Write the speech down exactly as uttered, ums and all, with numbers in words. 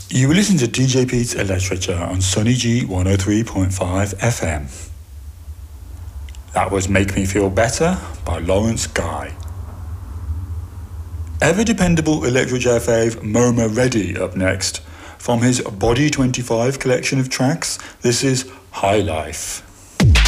You will listen to D J Pete's Literature on Sunny G one oh three point five F M. That was Make Me Feel Better by Lawrence Guy. Ever dependable Electric Chair fave Moma Reddy up next. From his Body twenty-five collection of tracks, this is High Life.